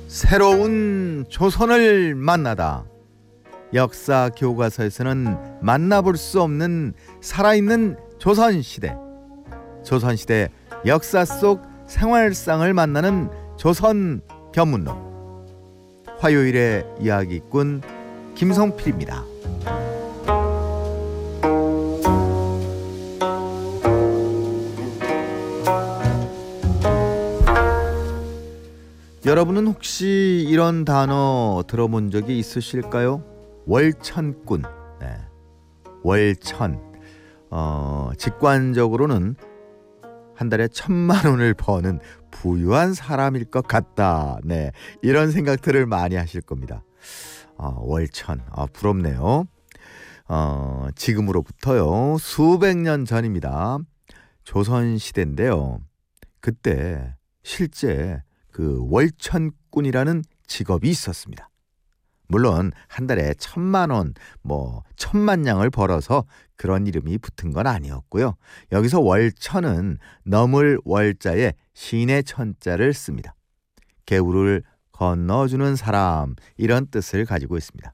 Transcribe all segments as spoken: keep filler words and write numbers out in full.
새로운 조선을 만나다. 역사 교과서에서는 만나볼 수 없는 살아있는 조선시대. 조선시대 역사 속 생활상을 만나는 조선 견문록. 화요일의 이야기꾼 김성필입니다. 여러분은 혹시 이런 단어 들어본 적이 있으실까요? 월천꾼. 네. 월천. 어, 직관적으로는 한 달에 천만 원을 버는 부유한 사람일 것 같다. 네, 이런 생각들을 많이 하실 겁니다. 어, 월천. 아, 부럽네요. 어, 지금으로부터요 수백 년 전입니다. 조선시대인데요. 그때 실제 그 월천꾼이라는 직업이 있었습니다. 물론 한 달에 천만 원, 뭐 천만 냥을 벌어서 그런 이름이 붙은 건 아니었고요. 여기서 월천은 넘을 월자에 신의 천자를 씁니다. 개울을 건너주는 사람, 이런 뜻을 가지고 있습니다.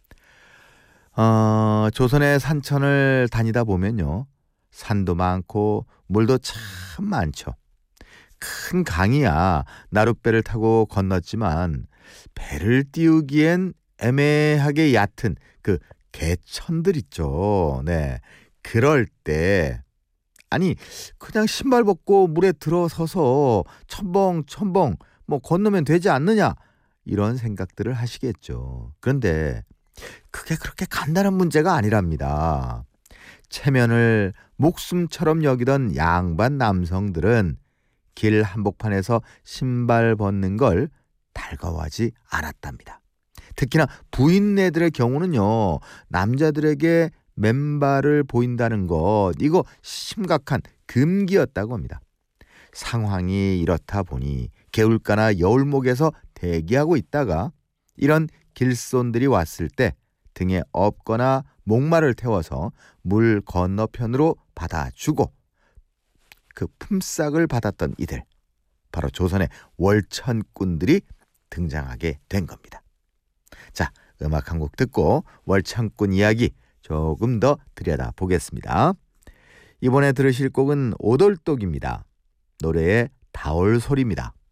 어, 조선의 산천을 다니다 보면요, 산도 많고 물도 참 많죠. 큰 강이야 나룻배를 타고 건넜지만 배를 띄우기엔 애매하게 얕은 그 개천들 있죠. 네, 그럴 때 아니 그냥 신발 벗고 물에 들어서서 첨벙 첨벙 뭐 건너면 되지 않느냐, 이런 생각들을 하시겠죠. 그런데 그게 그렇게 간단한 문제가 아니랍니다. 체면을 목숨처럼 여기던 양반 남성들은 길 한복판에서 신발 벗는 걸 달가워하지 않았답니다. 특히나 부인네들의 경우는요, 남자들에게 맨발을 보인다는 것, 이거 심각한 금기였다고 합니다. 상황이 이렇다 보니 개울가나 여울목에서 대기하고 있다가 이런 길손들이 왔을 때 등에 업거나 목마를 태워서 물 건너편으로 받아주고 그 품삯을 받았던 이들, 바로 조선의 월천꾼들이 등장하게 된 겁니다. 자, 음악 한 곡 듣고 월천꾼 이야기 조금 더 들여다보겠습니다. 이번에 들으실 곡은 오돌독입니다. 노래의 다올 소리입니다.